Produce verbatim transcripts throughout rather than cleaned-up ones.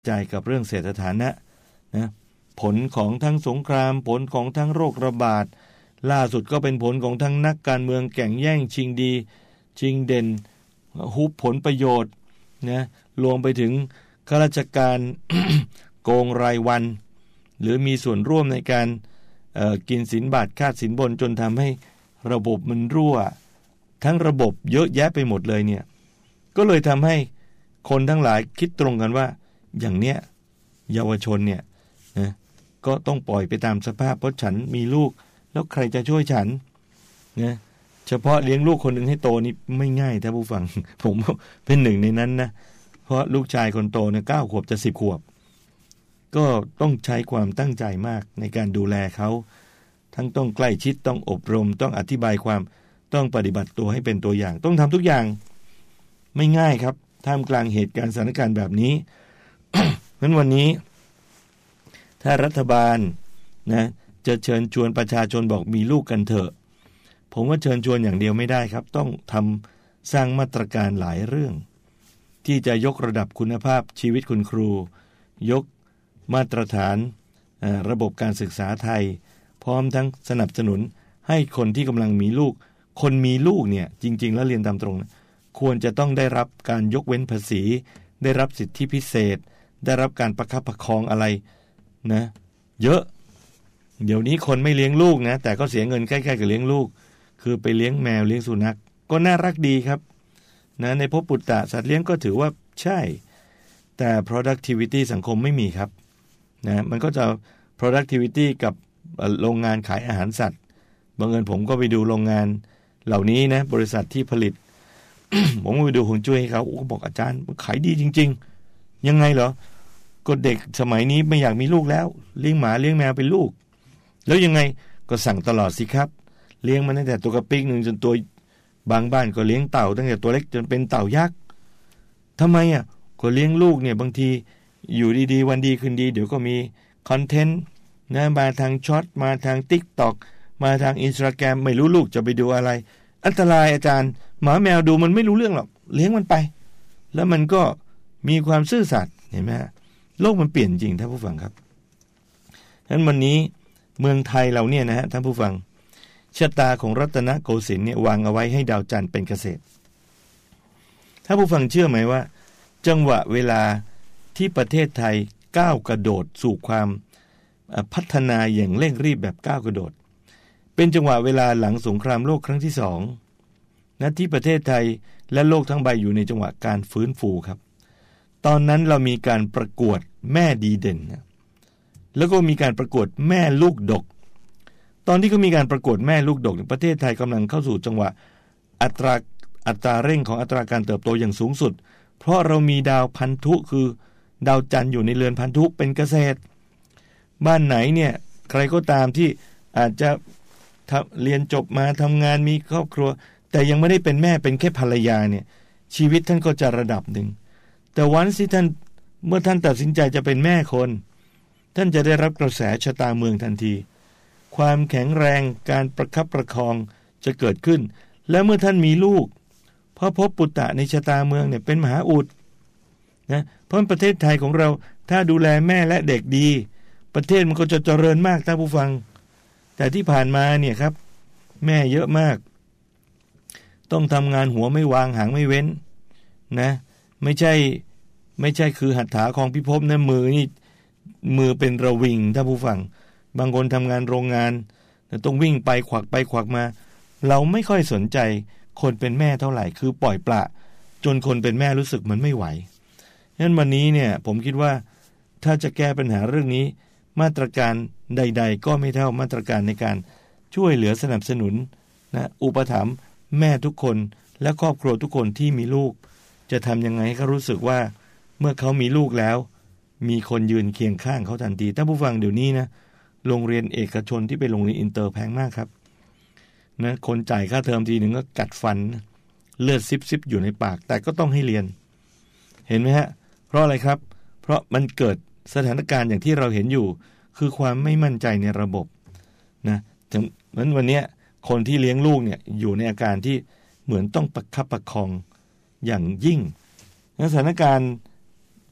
ใจกับเรื่องเศรษฐฐานะนะผลของทั้งสงครามผลของทั้งโรคระบาดล่าสุดก็เป็นผลของทั้งนักการเมืองแข่งแย่งชิงดีชิงเด่นฮุบผลประโยชน์นะรวมไปถึงข้าราชการ โกงรายวันหรือมีส่วนร่วมในการกินสินบาทคาดสินบนจนทำให้ระบบมันรั่วทั้งระบบเยอะแยะไปหมดเลยเนี่ยก็เลยทำให้คนทั้งหลายคิดตรงกันว่าอย่างเนี้ยเยาวชนเนี่ยนะก็ต้องปล่อยไปตามสภาพเพราะฉันมีลูกแล้วใครจะช่วยฉันนะเฉพาะเลี้ยงลูกคนหนึ่งให้โตนี่ไม่ง่ายท่านผู้ฟัง ผมเป็นหนึ่งในนั้นนะเพราะลูกชายคนโตเนี่ยเก้าขวบจะสิบขวบก็ต้องใช้ความตั้งใจมากในการดูแลเขาทั้งต้องใกล้ชิดต้องอบรมต้องอธิบายความต้องปฏิบัติตัวให้เป็นตัวอย่างต้องทำทุกอย่างไม่ง่ายครับท่ามกลางเหตุการณ์สถานการณ์แบบนี้ งั้นวันนี้ถ้ารัฐบาลนะจะเชิญชวนประชาชนบอกมีลูกกันเถอะผมว่าเชิญชวนอย่างเดียวไม่ได้ครับต้องทำสร้างมาตรการหลายเรื่องที่จะยกระดับคุณภาพชีวิตคุณครูยกมาตรฐานระบบการศึกษาไทยพร้อมทั้งสนับสนุนให้คนที่กำลังมีลูกคนมีลูกเนี่ยจริงๆแล้วเรียนตามตรงนะควรจะต้องได้รับการยกเว้นภาษีได้รับสิทธิพิเศษได้รับการประคับประคองอะไรนะเยอะเดี๋ยวนี้คนไม่เลี้ยงลูกนะแต่ก็เสียเงินใกล้ๆกับเลี้ยงลูกคือไปเลี้ยงแมวเลี้ยงสุนัขก็น่ารักดีครับนะในภพปุตตะสัตว์เลี้ยงก็ถือว่าใช่แต่ productivity สังคมไม่มีครับนะมันก็จะ productivity กับโรงงานขายอาหารสัตว์บังเอิญผมก็ไปดูโรงงานเหล่านี้นะบริษัทที่ผลิต ผมไปดูฮวงจุ้ยให้เขาเขาบอกอาจารย์มันขายดีจริงๆยังไงเหรอก็เด็กสมัยนี้ไม่อยากมีลูกแล้วเลี้ยงหมาเลี้ยงแมวเป็นลูกแล้วยังไงก็สั่งตลอดสิครับเลี้ยงมันตั้งแต่ตัวกระปิกนึงจนตัวบางบ้านก็เลี้ยงเต่าตั้งแต่ตัวเล็กจนเป็นเต่ายักษ์ทำไมอ่ะก็เลี้ยงลูกเนี่ยบางทีอยู่ดีๆวันดีคืนดีเดี๋ยวก็มีคอนเทนต์นะมาทางช็อตมาทาง TikTok มาทาง Instagram ไม่รู้ลูกจะไปดูอะไรอันตรายอาจารย์หมาแมวดูมันไม่รู้เรื่องหรอกเลี้ยงมันไปแล้วมันก็มีความซื่อสัตย์เห็นไหมฮะโลกมันเปลี่ยนจริงท่านผู้ฟังครับฉะนั้นวันนี้เมืองไทยเราเนี่ยนะฮะท่านผู้ฟังชะตาของรัตนโกสินทร์เนี่ยวางเอาไว้ให้ดาวจันทร์เป็นเกษตรท่านผู้ฟังเชื่อไหมว่าจังหวะเวลาที่ประเทศไทยก้าวกระโดดสู่ความพัฒนาอย่างเร่งรีบแบบก้าวกระโดดเป็นจังหวะเวลาหลังสงครามโลกครั้งที่สองนะที่ประเทศไทยและโลกทั้งใบอยู่ในจังหวะการฟื้นฟูครับตอนนั้นเรามีการประกวดแม่ดีเด่นนะแล้วก็มีการประกวดแม่ลูกดกตอนที่เขามีการประกวดแม่ลูกดกประเทศไทยกำลังเข้าสู่จังหวะอัตราอัตราเร่งของอัตราการเติบโตอย่างสูงสุดเพราะเรามีดาวพันธุคือดาวจันทร์อยู่ในเรือนพันธุเป็นเกษตรบ้านไหนเนี่ยใครก็ตามที่อาจจะเรียนจบมาทำงานมีครอบครัวแต่ยังไม่ได้เป็นแม่เป็นแค่ภรรยาเนี่ยชีวิตท่านก็จะระดับหนึ่งแต่วันที่ท่านเมื่อท่านตัดสินใจจะเป็นแม่คนท่านจะได้รับกระแสชะตาเมืองทันทีความแข็งแรงการประคับประคองจะเกิดขึ้นและเมื่อท่านมีลูกเพราะพบปุตตะในชะตาเมืองเนี่ยเป็นมหาอุดนะเพราะประเทศไทยของเราถ้าดูแลแม่และเด็กดีประเทศมันก็จะเจริญมากท่านผู้ฟังแต่ที่ผ่านมาเนี่ยครับแม่เยอะมากต้องทำงานหัวไม่วางหางไม่เว้นนะไม่ใช่ไม่ใช่คือหัตถาของพิภพนะมือนี่มือเป็นระวิงท่านผู้ฟังบางคนทำงานโรงงานแต่ต้องวิ่งไปขวักไปขวักมาเราไม่ค่อยสนใจคนเป็นแม่เท่าไหร่คือปล่อยปละจนคนเป็นแม่รู้สึกมันไม่ไหวงั้นวันนี้เนี่ยผมคิดว่าถ้าจะแก้ปัญหาเรื่องนี้มาตรการใดๆก็ไม่เท่ามาตรการในการช่วยเหลือสนับสนุนนะอุปถัมภ์แม่ทุกคนและครอบครัวทุกคนที่มีลูกจะทำยังไงให้เขารู้สึกว่าเมื่อเขามีลูกแล้วมีคนยืนเคียงข้างเขาทันทีท่านผู้ฟังเดี๋ยวนี้นะโรงเรียนเอกชนที่เป็นโรงเรียนอินเตอร์แพงมากครับนะคนจ่ายค่าเทอมทีหนึ่งก็กัดฟันเลือดซิบๆอยู่ในปากแต่ก็ต้องให้เรียนเห็นไหมฮะเพราะอะไรครับเพราะมันเกิดสถานการณ์อย่างที่เราเห็นอยู่คือความไม่มั่นใจในระบบนะเหมือนวันนี้คนที่เลี้ยงลูกเนี่ยอยู่ในอาการที่เหมือนต้องประคับประคองอย่างยิ่งสถานการณ์ที่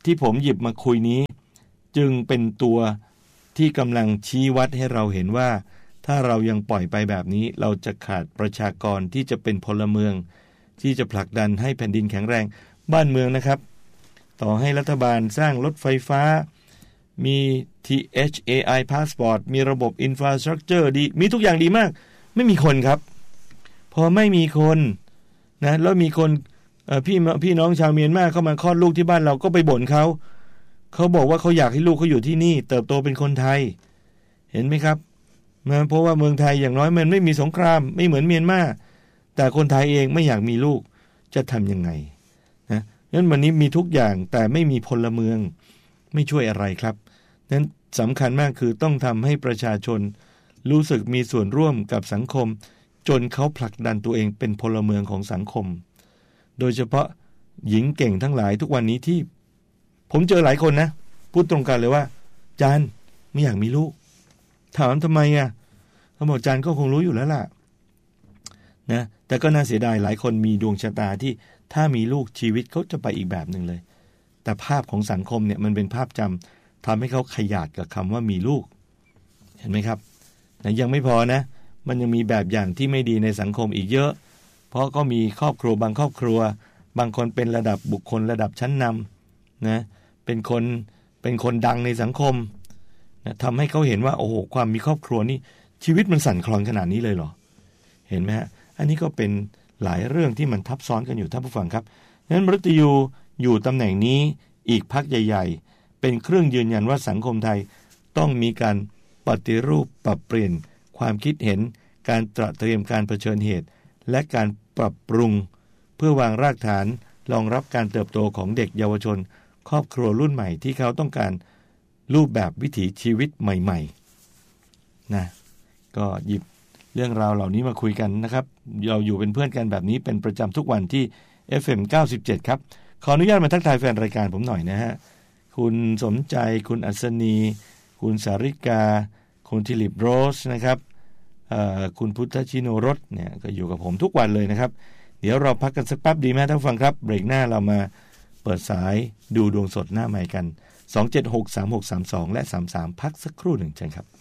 ที่ผมหยิบมาคุยนี้จึงเป็นตัวที่กำลังชี้วัดให้เราเห็นว่าถ้าเรายังปล่อยไปแบบนี้เราจะขาดประชากรที่จะเป็นพลเมืองที่จะผลักดันให้แผ่นดินแข็งแรงบ้านเมืองนะครับต่อให้รัฐบาลสร้างรถไฟฟ้ามี ที เอช เอ ไอ Passport มีระบบ Infrastructure ดีมีทุกอย่างดีมากไม่มีคนครับพอไม่มีคนนะแล้วมีคนพี่พี่น้องชาวเมียนมาเข้ามาคลอดลูกที่บ้านเราก็ไปบ่นเขาเขาบอกว่าเขาอยากให้ลูกเขาอยู่ที่นี่เติบโตเป็นคนไทยเห็นไหมครับนะเพราะว่าเมืองไทยอย่างน้อยมันไม่มีสงครามไม่เหมือนเมียนมาแต่คนไทยเองไม่อยากมีลูกจะทำยังไงนะงั้นวันนี้มีทุกอย่างแต่ไม่มีพลเมืองไม่ช่วยอะไรครับนั้นสำคัญมากคือต้องทำให้ประชาชนรู้สึกมีส่วนร่วมกับสังคมจนเขาผลักดันตัวเองเป็นพลเมืองของสังคมโดยเฉพาะหญิงเก่งทั้งหลายทุกวันนี้ที่ผมเจอหลายคนนะพูดตรงกันเลยว่าจานไม่อยากมีลูกถามทำไมอ่ะเขาบอกจานก็คงรู้อยู่แล้วล่ะนะแต่ก็น่าเสียดายหลายคนมีดวงชะตาที่ถ้ามีลูกชีวิตเขาจะไปอีกแบบหนึ่งเลยแต่ภาพของสังคมเนี่ยมันเป็นภาพจำทำให้เขาขยาดกับคำว่ามีลูกเห็นไหมครับแต่ยังไม่พอนะมันยังมีแบบอย่างที่ไม่ดีในสังคมอีกเยอะเพราะก็มีครอบครัวบางครอบครัวบางคนเป็นระดับบุคคลระดับชั้นนำนะเป็นคนเป็นคนดังในสังคมนะทำให้เขาเห็นว่าโอ้โหความมีครอบครัวนี่ชีวิตมันสั่นคลอนขนาดนี้เลยเหรอเห็นไหมฮะอันนี้ก็เป็นหลายเรื่องที่มันทับซ้อนกันอยู่ท่านผู้ฟังครับงั้นมฤตยูอยู่ตำแหน่งนี้อีกพักใหญ่ๆเป็นเครื่องยืนยันว่าสังคมไทยต้องมีการปฏิรูปปรับเปลี่ยนความคิดเห็นการตระเตรียมการเผชิญเหตุและการปรับปรุงเพื่อวางรากฐานรองรับการเติบโตของเด็กเยาวชนครอบครัวรุ่นใหม่ที่เขาต้องการรูปแบบวิถีชีวิตใหม่ๆนะก็หยิบเรื่องราวเหล่านี้มาคุยกันนะครับเราอยู่เป็นเพื่อนกันแบบนี้เป็นประจำทุกวันที่ เอฟ เอ็ม เก้าสิบเจ็ดครับขออนุญาตมาทักทายแฟนรายการผมหน่อยนะฮะคุณสมใจคุณอัศนีคุณสาริกาคุณทิลิปโรสนะครับคุณพุทธชิโนรสเนี่ยก็อยู่กับผมทุกวันเลยนะครับเดี๋ยวเราพักกันสักแป๊บดีไหมท่านผู้ฟังครับเบรกหน้าเรามาเปิดสายดูดวงสดหน้าใหม่กันสอง เจ็ด หก สาม หก สาม สองและสามสามพักสักครู่หนึ่งเชิญครับ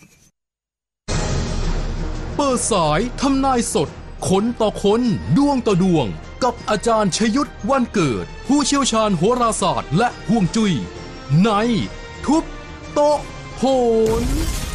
เปิดสายทำนายสดคนต่อคนดวงต่อดวงกับอาจารย์ชยุทธวันเกิดผู้เชี่ยวชาญโหราศาสตร์และฮวงจุ้ยในทุบโต๊ะโหน